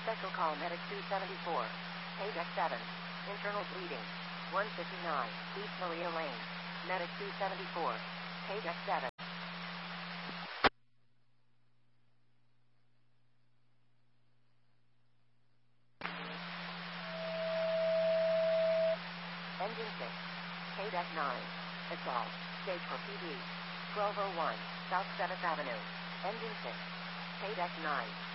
Special call medic 274. Paydeck 7. Internal bleeding. 159. East Maria Lane. Medic 274. Paydeck 7. Engine 6. Paydeck 9. Assault. Stage for PD. 1201. South 7th Avenue. Engine 6. Paydeck 9.